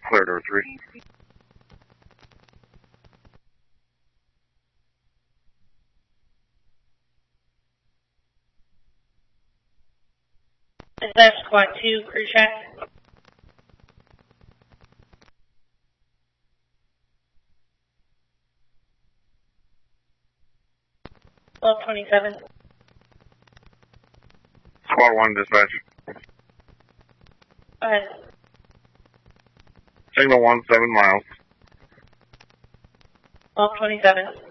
Clear door 3. Is that squad 2, crew check? 1227. Squad 1 dispatch. Go ahead. Signal 1, 7 miles. 1227.